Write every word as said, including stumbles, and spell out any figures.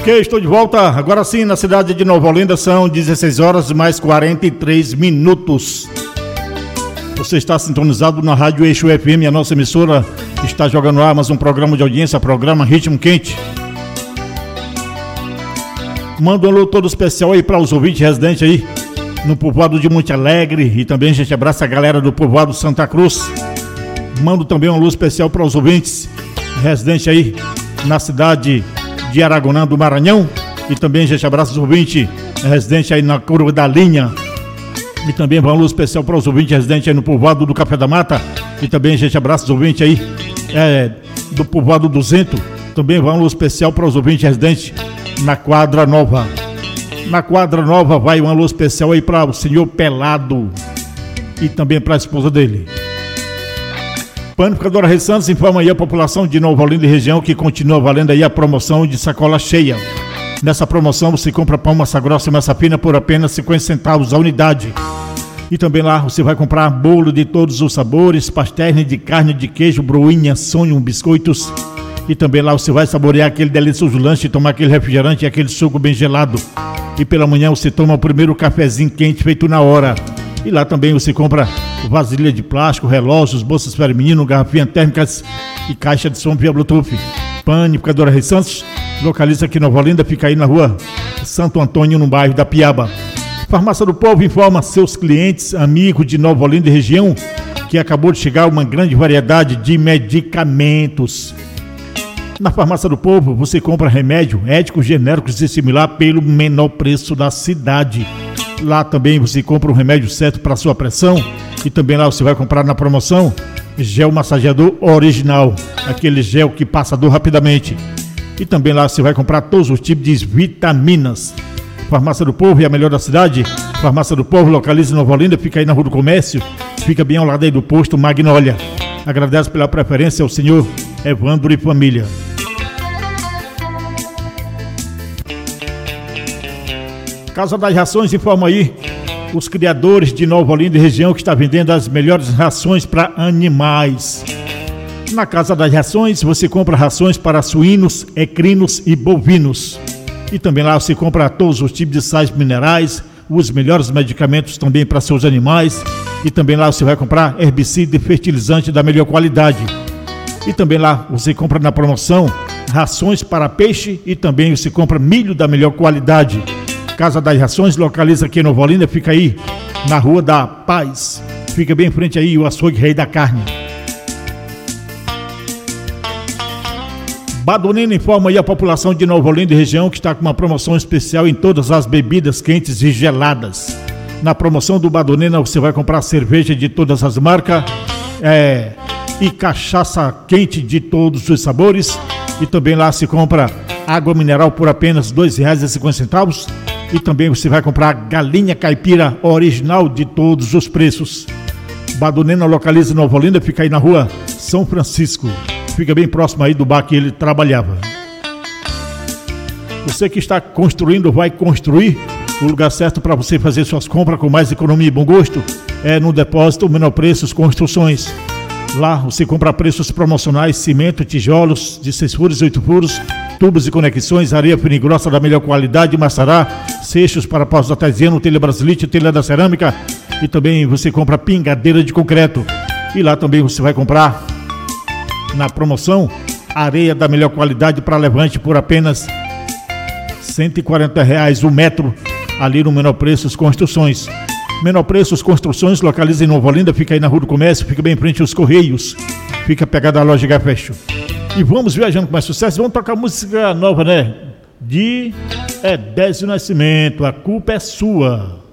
Ok, estou de volta. Agora sim, na cidade de Nova Olinda, são dezesseis horas mais quarenta e três minutos. Você está sintonizado na Rádio Eixo F M, a nossa emissora está jogando ar mais um programa de audiência, programa Ritmo Quente. Manda um alô todo especial aí para os ouvintes residentes aí no povoado de Monte Alegre, e também a gente abraça a galera do povoado Santa Cruz. Mando também um alô especial para os ouvintes residentes aí na cidade de Aragonã do Maranhão, e também a gente abraça os ouvintes residentes aí na Curva da Linha, e também um alô especial para os ouvintes residentes aí no povoado do Café da Mata, e também a gente abraça os ouvintes aí é, do povoado do Zento. Também um alô especial para os ouvintes residentes na Quadra Nova. Na Quadra Nova vai um alô especial aí para o senhor Pelado e também para a esposa dele. Panificadora Rei Santos informa aí a população de Nova Olinda e região que continua valendo aí a promoção de sacola cheia. Nessa promoção você compra pão massa grossa e massa fina por apenas cinquenta centavos a unidade. E também lá você vai comprar bolo de todos os sabores, pastéis de carne, de queijo, broinha, sonho, biscoitos. E também lá você vai saborear aquele delicioso lanche, tomar aquele refrigerante e aquele suco bem gelado. E pela manhã você toma o primeiro cafezinho quente feito na hora. E lá também você compra vasilha de plástico, relógios, bolsas feminino, garrafinhas térmicas e caixa de som via Bluetooth. Panificadora Rei Santos, localiza aqui em Nova Olinda, fica aí na rua Santo Antônio, no bairro da Piaba. Farmácia do Povo informa seus clientes, amigos de Nova Olinda e região, que acabou de chegar uma grande variedade de medicamentos. Na Farmácia do Povo você compra remédio, éticos, genéricos e similar pelo menor preço da cidade. Lá também você compra o remédio certo para sua pressão, e também lá você vai comprar na promoção gel massageador original, aquele gel que passa dor rapidamente. E também lá você vai comprar todos os tipos de vitaminas. Farmácia do Povo é a melhor da cidade. Farmácia do Povo localiza em Nova Olinda, fica aí na Rua do Comércio, fica bem ao lado aí do posto Magnólia. Agradeço pela preferência ao senhor Evandro e família. Casa das Rações informa aí os criadores de Nova Olinda e região que está vendendo as melhores rações para animais. Na Casa das Rações você compra rações para suínos, equinos e bovinos. E também lá você compra todos os tipos de sais minerais, os melhores medicamentos também para seus animais. E também lá você vai comprar herbicida e fertilizante da melhor qualidade. E também lá você compra na promoção rações para peixe, e também você compra milho da melhor qualidade. Casa das Rações localiza aqui em Nova Olinda, fica aí na Rua da Paz, fica bem em frente aí o açougue Rei da Carne. Badonina informa aí a população de Nova Olinda e região que está com uma promoção especial em todas as bebidas quentes e geladas. Na promoção do Badonina você vai comprar cerveja de todas as marcas é, e cachaça quente de todos os sabores. E também lá se compra água mineral por apenas dois reais e cinquenta centavos. E também você vai comprar galinha caipira original de todos os preços. Badonina localiza em Nova Olinda, fica aí na Rua São Francisco, fica bem próximo aí do bar que ele trabalhava. Você que está construindo, vai construir, o lugar certo para você fazer suas compras com mais economia e bom gosto é no Depósito Menor Preços Construções. Lá você compra preços promocionais, cimento, tijolos de seis furos e oito furos, tubos e conexões, areia fina e grossa da melhor qualidade, maçará, seixos para paus artesiano, telha brasilite, telha da cerâmica, e também você compra pingadeira de concreto. E lá também você vai comprar na promoção areia da melhor qualidade para levante por apenas cento e quarenta reais o metro, ali no Menor Preços Construções. Menor Preços Construções localiza em Nova Olinda, fica aí na Rua do Comércio, fica bem em frente aos Correios, fica pegada a loja Gafecho. E vamos viajando com mais sucesso, vamos tocar música nova, né? De Edésio Nascimento, A Culpa é Sua.